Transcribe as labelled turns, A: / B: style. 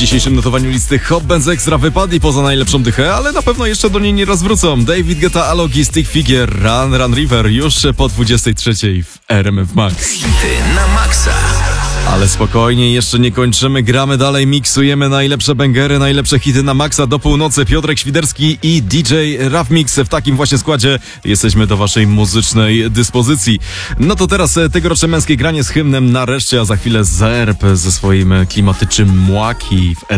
A: dzisiejszym notowaniu listy Hot Bands Extra wypadli poza najlepszą dychę, ale na pewno jeszcze do niej nie raz wrócą. David Guetta, Alok, Stick Figure, Run Run River już po 23 w RMF Max.
B: Hity na maksa.
A: Ale spokojnie, jeszcze nie kończymy, gramy dalej, miksujemy najlepsze bangery, najlepsze hity na maksa do północy. Piotrek Świderski i DJ Raf Mix w takim właśnie składzie. Jesteśmy do waszej muzycznej dyspozycji. No to teraz tegoroczne męskie granie z hymnem nareszcie, a za chwilę Zerb ze swoim klimatycznym Młaki w